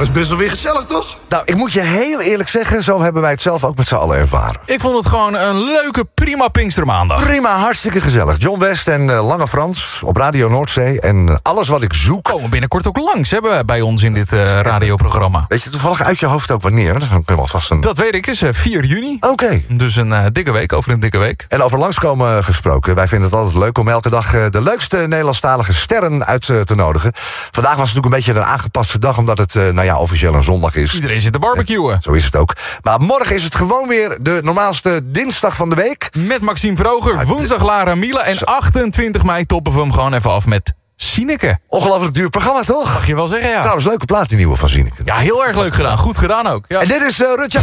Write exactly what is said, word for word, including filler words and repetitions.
is best wel weer gezellig, toch? Nou, ik moet je heel eerlijk zeggen, zo hebben wij het zelf ook met z'n allen ervaren. Ik vond het gewoon een leuke, prima Pinkstermaandag. Prima, hartstikke gezellig. John West en uh, Lange Frans op Radio Noordzee. En uh, alles wat ik zoek... Komen binnenkort ook langs, hebben we bij ons in dit uh, radioprogramma. Weet je toevallig uit je hoofd ook wanneer? Dan kunnen we alvast een... Dat weet ik, is uh, vier juni. Oké. Okay. Dus een uh, dikke week, over een dikke week. En over langskomen gesproken. Wij vinden het altijd leuk om elke dag uh, de leukste Nederlandstalige sterren uit uh, te nodigen. Vandaag was het natuurlijk een beetje een aangepaste dag, omdat het uh, nou ja, officieel een zondag is. Iedereen zit te barbecuen. Zo is het ook. Maar morgen is het gewoon weer de normaalste dinsdag van de week. Met Maxime Vroger, ah, woensdag Lara Miele en Zo. achtentwintig mei toppen we hem gewoon even af met Sineke. Ongelooflijk duur programma, toch? Mag je wel zeggen, ja. Trouwens, leuke plaat die nieuwe van Sineke. Ja, heel erg leuk gedaan. Goed gedaan ook. Ja. En dit is uh, Rutja